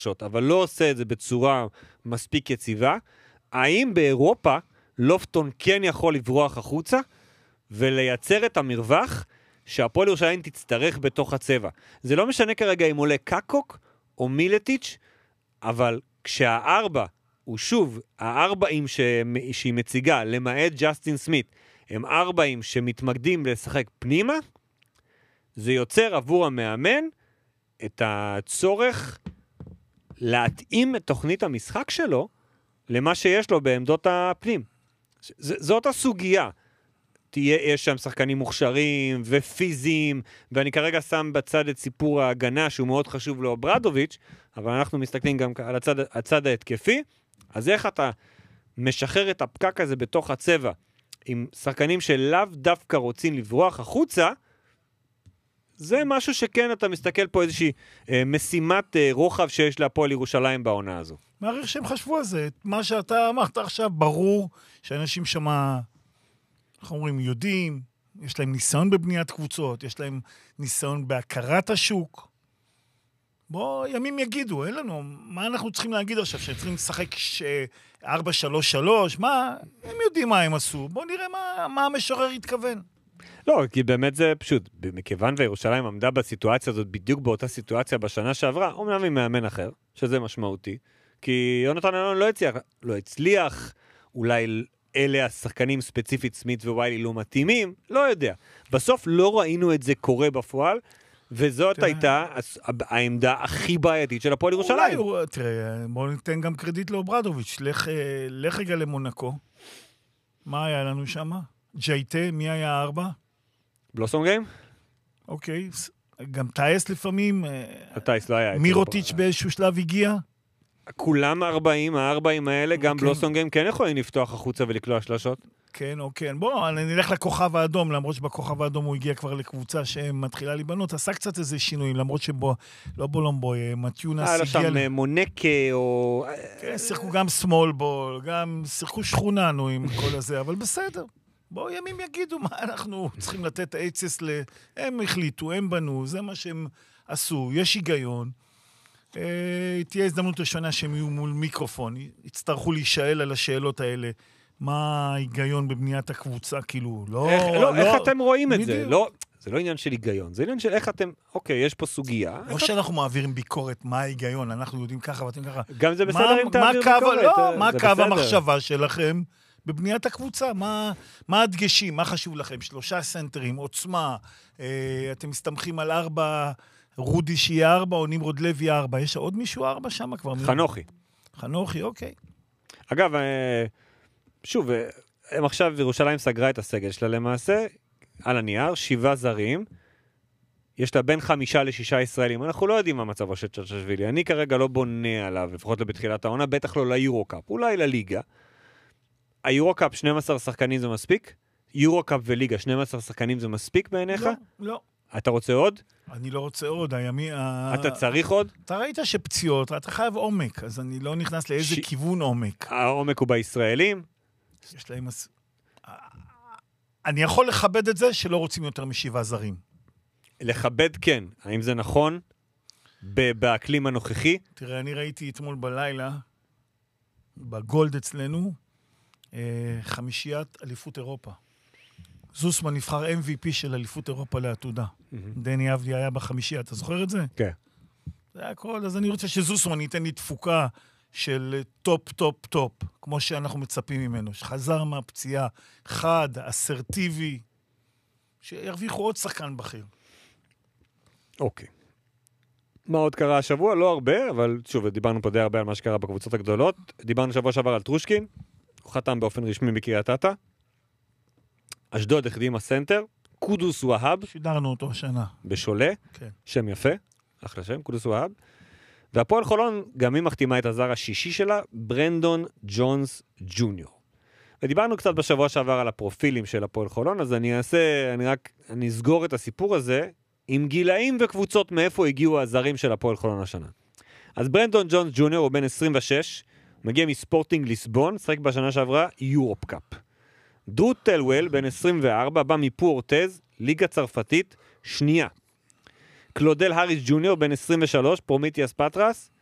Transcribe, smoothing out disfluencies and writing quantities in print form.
אבל לא עושה את זה בצורה מספיק יציבה. האם באירופה לופטון כן יכול לברוח החוצה ולייצר את המרווח שהפועל ירושלים תצטרך בתוך הצבע? זה לא משנה כרגע אם עולה קקוק או מילטיץ', אבל כשהארבע הוא שוב, הארבעים שהיא מציגה, למעט ג'סטין סמית, הם ארבעים שמתמקדים לשחק פנימה, זה יוצר עבור המאמן את הצורך להתאים את תוכנית המשחק שלו למה שיש לו בעמדות הפנים. זאת הסוגיה. יש שם שחקנים מוכשרים ופיזיים, ואני כרגע שם בצד את סיפור ההגנה שהוא מאוד חשוב לו ברדוביץ', אבל אנחנו מסתכלים גם על הצד ההתקפי. אז איך אתה משחרר את הפקק הזה בתוך הצבע עם שחקנים שלאו דווקא רוצים לברוח החוצה? זה משהו שכן אתה מסתכל פה איזושהי משימת רוחב שיש להפועל ירושלים בעונה הזו. מעריך שהם חשבו על זה. מה שאתה אמרת עכשיו, ברור שאנשים שמה, אנחנו אומרים, יודעים, יש להם ניסיון בבניית קבוצות, יש להם ניסיון בהכרת השוק. בוא, ימים יגידו, אין לנו, מה אנחנו צריכים להגיד עכשיו? שצריכים לשחק 4-3-3, מה? הם יודעים מה הם עשו. בוא נראה מה המשורר התכוון. לא, כי באמת זה פשוט, מכיוון וירושלים עמדה בסיטואציה הזאת, בדיוק באותה סיטואציה בשנה שעברה, אומנם עם מאמן אחר, שזה משמעותי, כי יונתן אלון לא הצליח, אולי אלה השחקנים ספציפית סמית וויילי לא מתאימים, לא יודע. בסוף לא ראינו את זה קורה בפועל, וזאת הייתה העמדה הכי בעייתית של הפועל ירושלים. תראה, בואו ניתן גם קרדיט לאוברדוביץ', לך רגע למונקו. מה היה לנו שם? ג'ייטה, מי היה 4? בלוסום גיים? אוקיי, גם טייס לפעמים. טייס לא היה. מירוטיץ' באיזשהו שלב הגיע? כולם 40, ה-40 האלה, גם בלוסום גיים כן יכולים לפתוח החוצה ולקלוע שלשות. כן, אוקיי. בואו, נלך לכוכב האדום, למרות שבכוכב האדום הוא הגיע כבר לקבוצה שמתחילה להיבנות, עשה קצת איזה שינויים, למרות שבו, לא בולומבוי, מתיונס הגיע... שם מונקה או... כן, שיחקו גם סמול בול, גם שיחקו שכוננו עם כל הזה, אבל בסדר. בואו, ימים יגידו מה אנחנו צריכים לתת עצס הם החליטו, הם בנו, זה מה שהם עשו, יש היגיון. תהיה הזדמנות ראשונה שהם יהיו מול מיקרופון, יצטרכו להישאל על השאלות האלה. מה ההיגיון בבניית הקבוצה, כאילו, איך אתם רואים את זה? זה לא עניין של היגיון, זה עניין של איך אתם, אוקיי, יש פה סוגיה. או שאנחנו מעבירים ביקורת, מה ההיגיון, אנחנו יודעים ככה ואתם ככה. גם זה בסדר אם תעביר ביקורת. לא, מה קו המחשבה שלכם בבניית הקבוצה? מה הדגשים, מה חשוב לכם? 3 סנטרים, עוצמה, אתם מסתמכים על 4, רודי שיהיה 4, או נמרוד לוי 4, יש עוד מישהו 4 שם כבר? חנוכי, אוקיי. אגב, שוב, הם עכשיו ירושלים סגרה את הסגל שלה למעשה, על הנייר, 7 זרים, יש לה בין 5 ל6 ישראלים, אנחנו לא יודעים מה מצבו של צ'רצ'שווילי, אני כרגע לא בונה עליו, לפחות לא בתחילת העונה, בטח לא ליורוקאפ, אולי לליגה. היורוקאפ 12 שחקנים זה מספיק? יורוקאפ וליגה 12 שחקנים זה מספיק בעיניך? לא. אתה רוצה עוד? אני לא רוצה עוד, אתה צריך עוד? אתה ראית שפציעות, אתה חייב עומק, אז אני לא נכנס לאיזה כיוון עומק. העומק הוא בישראלים? יש להם... אני יכול לכבד את זה שלא רוצים יותר מ7 זרים. לכבד כן. האם זה נכון? באקלים הנוכחי? תראה, אני ראיתי אתמול בלילה, בגולד אצלנו, 5 אליפות אירופה. זוסמן נבחר MVP של אליפות אירופה לעתודה. דני אבדי היה ב5, אתה זוכר את זה? כן. זה הכל, אז אני רוצה שזוסמן ייתן לי תפוקה של טופ, טופ, טופ, כמו שאנחנו מצפים ממנו, שחזר מהפציעה, חד, אסרטיבי, שירוויחו עוד שחקן בכיר. אוקיי. מה עוד קרה השבוע? לא הרבה, אבל שוב, דיברנו פה די הרבה על מה שקרה בקבוצות הגדולות. דיברנו שבוע שעבר על טרושקין, הוא חתם באופן רשמי בקריית אתא. אשדוד החתימה סנטר, קודוס והאב. שידרנו אותו השנה. בשולה, כן. שם יפה, אחלה שם, קודוס והאב. והפועל חולון, גם היא מחתימה את הזר השישי שלה, ברנדון ג'ונס ג'וניור. ודיברנו קצת בשבוע שעבר על הפרופילים של הפועל חולון, אז אני אסגור את הסיפור הזה, עם גילאים וקבוצות מאיפה הגיעו הזרים של הפועל חולון השנה. אז ברנדון ג'ונס ג'וניור הוא בן 26, מגיע מספורטינג ליסבון, שחק בשנה שעברה יורופ קאפ. דרו טלוול, בן 24, בא מפורטז, ליגה צרפתית, שנייה. קלודל הריס ג'וניור, בן 23, פרומיטיאס פטרס,